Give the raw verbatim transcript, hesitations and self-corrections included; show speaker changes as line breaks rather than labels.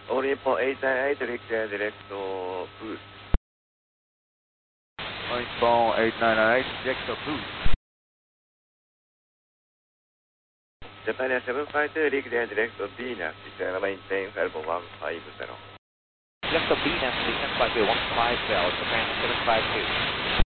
All Nippon eight nine eight, direct and direct to boost.
All Nippon eight nine nine eight, direct to boost.
Japan seven five two, direct and direct to Venus, maintain Falcon one five zero.
Direct to Venus, Venus flight one five zero, Japan seven five two.